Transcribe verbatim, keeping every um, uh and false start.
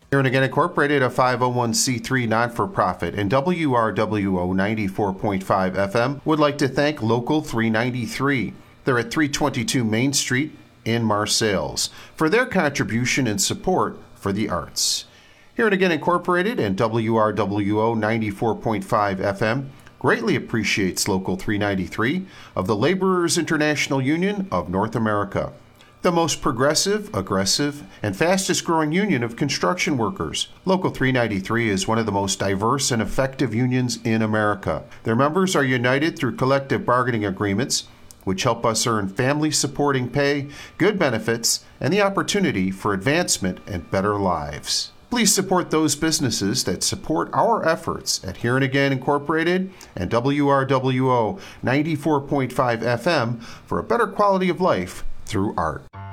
Here and Again Incorporated, a five oh one c three not-for-profit, and W R W O ninety-four point five F M would like to thank Local three ninety-three. They're at three twenty-two Main Street in Marseilles for their contribution and support for the arts. Here and Again Incorporated and W R W O ninety-four point five F M greatly appreciates Local three ninety-three of the Laborers International Union of North America, the most progressive, aggressive, and fastest-growing union of construction workers. Local three ninety-three is one of the most diverse and effective unions in America. Their members are united through collective bargaining agreements, which help us earn family-supporting pay, good benefits, and the opportunity for advancement and better lives. Please support those businesses that support our efforts at Here and Again Incorporated and W R W O ninety-four point five F M for a better quality of life through art.